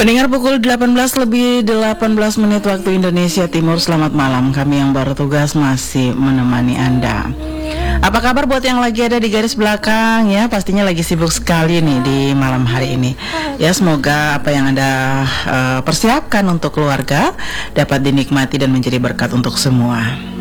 Pendengar pukul 18 lebih 18 menit waktu Indonesia Timur. Selamat malam, kami yang baru tugas masih menemani Anda. Apa kabar buat yang lagi ada di garis belakang ya? Pastinya lagi sibuk sekali nih di malam hari ini. Ya, semoga apa yang Anda persiapkan untuk keluarga dapat dinikmati dan menjadi berkat untuk semua.